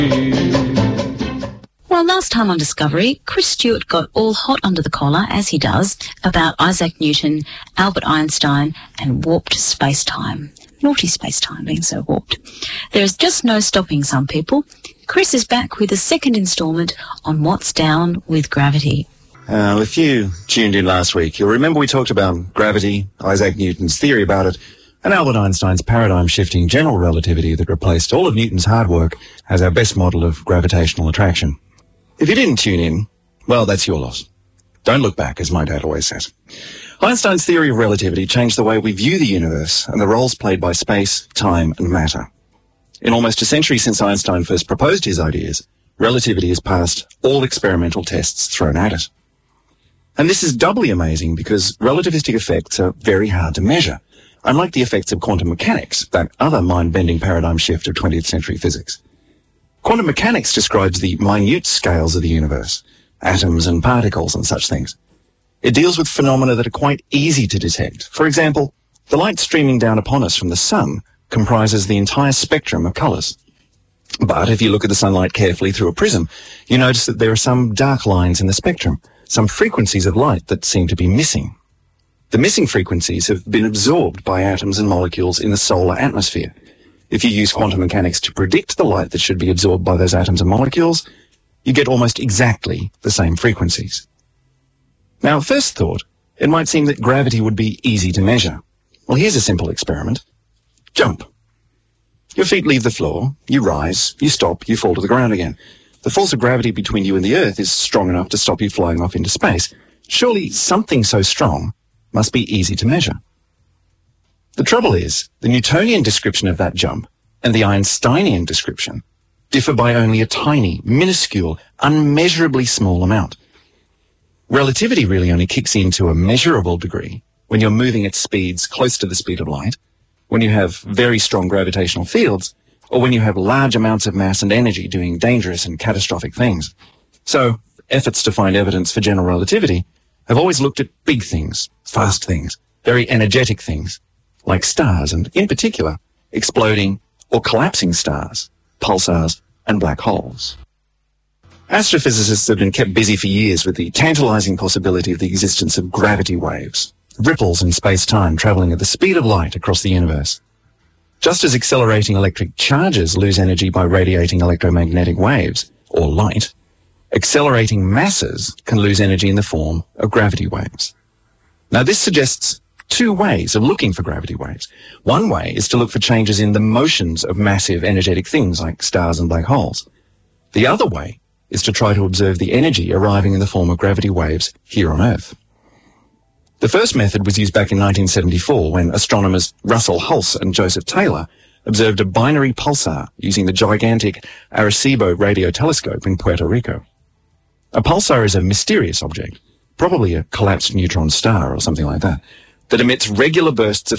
Well, last time on Discovery, Chris Stewart got all hot under the collar, as he does, about Isaac Newton, Albert Einstein, and warped space-time. Naughty space-time being so warped. There's just no stopping some people. Chris is back with a second instalment on What's Down with Gravity. If you tuned in last week, you'll remember we talked about gravity, Isaac Newton's theory about it, and Albert Einstein's paradigm-shifting general relativity that replaced all of Newton's hard work as our best model of gravitational attraction. If you didn't tune in, well, that's your loss. Don't look back, as my dad always says. Einstein's theory of relativity changed the way we view the universe and the roles played by space, time, and matter. In almost a century since Einstein first proposed his ideas, relativity has passed all experimental tests thrown at it. And this is doubly amazing because relativistic effects are very hard to measure, unlike the effects of quantum mechanics, that other mind-bending paradigm shift of 20th century physics. Quantum mechanics describes the minute scales of the universe, atoms and particles and such things. It deals with phenomena that are quite easy to detect. For example, the light streaming down upon us from the sun comprises the entire spectrum of colours. But if you look at the sunlight carefully through a prism, you notice that there are some dark lines in the spectrum, some frequencies of light that seem to be missing. The missing frequencies have been absorbed by atoms and molecules in the solar atmosphere. If you use quantum mechanics to predict the light that should be absorbed by those atoms and molecules, you get almost exactly the same frequencies. Now, at first thought, it might seem that gravity would be easy to measure. Well, here's a simple experiment. Jump. Your feet leave the floor, you rise, you stop, you fall to the ground again. The force of gravity between you and the Earth is strong enough to stop you flying off into space. Surely something so strong must be easy to measure. The trouble is, the Newtonian description of that jump and the Einsteinian description differ by only a tiny, minuscule, unmeasurably small amount. Relativity really only kicks in to a measurable degree when you're moving at speeds close to the speed of light, when you have very strong gravitational fields, or when you have large amounts of mass and energy doing dangerous and catastrophic things. So, efforts to find evidence for general relativity have always looked at big things, fast things, very energetic things, like stars and, in particular, exploding or collapsing stars, pulsars, and black holes. Astrophysicists have been kept busy for years with the tantalizing possibility of the existence of gravity waves, ripples in space-time traveling at the speed of light across the universe. Just as accelerating electric charges lose energy by radiating electromagnetic waves, or light, accelerating masses can lose energy in the form of gravity waves. Now, this suggests two ways of looking for gravity waves. One way is to look for changes in the motions of massive energetic things like stars and black holes. The other way is to try to observe the energy arriving in the form of gravity waves here on Earth. The first method was used back in 1974 when astronomers Russell Hulse and Joseph Taylor observed a binary pulsar using the gigantic Arecibo radio telescope in Puerto Rico. A pulsar is a mysterious object, probably a collapsed neutron star or something like that emits regular bursts of